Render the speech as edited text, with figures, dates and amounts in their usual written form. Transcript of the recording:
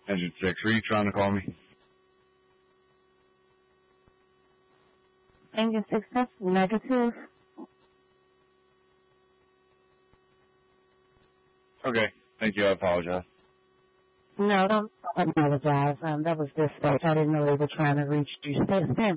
Engine 6, were you trying to call me? Engine 6, that's negative. Okay, thank you, I apologize. No, don't apologize. That was dispatch. I didn't know they were trying to reach you. Stand